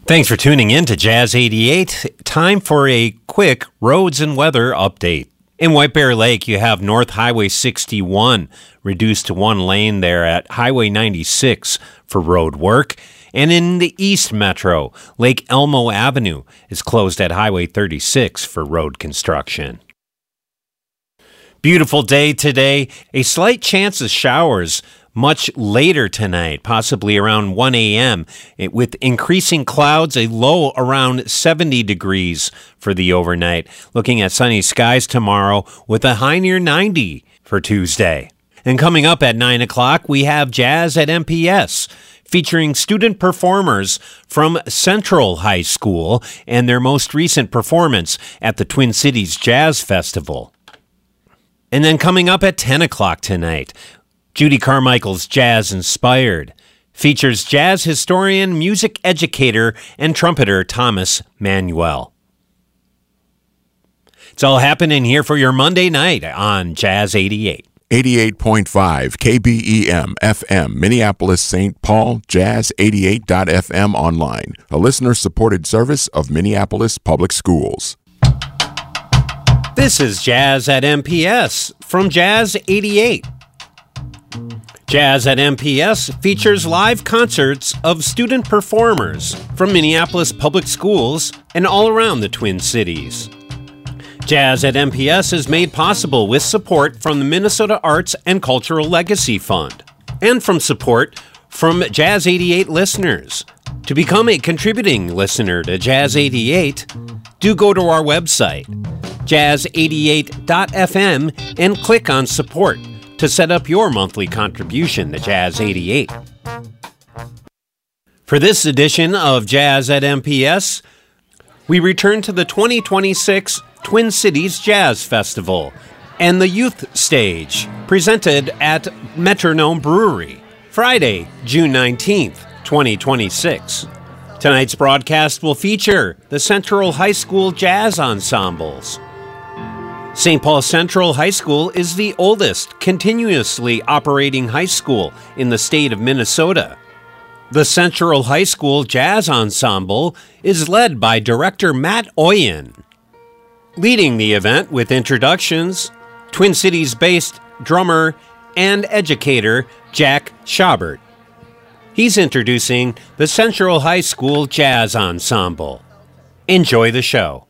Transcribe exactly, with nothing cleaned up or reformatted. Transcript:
Thanks for tuning in to Jazz eighty-eight. Time for a quick roads and weather update. In White Bear Lake, you have North Highway sixty-one reduced to one lane there at Highway ninety-six for road work. And in the East Metro, Lake Elmo Avenue is closed at Highway thirty-six for road construction. Beautiful day today. A slight chance of showers much later tonight, possibly around one a.m., it, with increasing clouds, a low around seventy degrees for the overnight. Looking at sunny skies tomorrow with a high near ninety for Tuesday. And coming up at nine o'clock, we have Jazz at M P S, featuring student performers from Central High School and their most recent performance at the Twin Cities Jazz Festival. And then coming up at ten o'clock tonight, Judy Carmichael's Jazz Inspired features jazz historian, music educator, and trumpeter Thomas Manuel. It's all happening here for your Monday night on Jazz eighty-eight. eighty-eight point five K B E M F M, Minneapolis, Saint Paul, jazz eighty-eight dot f m online, a listener-supported service of Minneapolis Public Schools. This is Jazz at M P S from Jazz eighty-eight. Jazz at M P S features live concerts of student performers from Minneapolis Public Schools and all around the Twin Cities. Jazz at M P S is made possible with support from the Minnesota Arts and Cultural Legacy Fund and from support from Jazz eighty-eight listeners. To become a contributing listener to Jazz eighty-eight, do go to our website, jazz eighty-eight dot f m, and click on support to set up your monthly contribution to Jazz eighty-eight. For this edition of Jazz at M P S, we return to the twenty twenty-six Twin Cities Jazz Festival and the Youth Stage, presented at Metronome Brewery, Friday, June nineteenth, twenty twenty-six. Tonight's broadcast will feature the Central High School Jazz Ensembles. Saint Paul Central High School is the oldest continuously operating high school in the state of Minnesota. The Central High School Jazz Ensemble is led by director Matt Oyen. Leading the event with introductions, Twin Cities-based drummer and educator Jack Schaubert. He's introducing the Central High School Jazz Ensemble. Enjoy the show.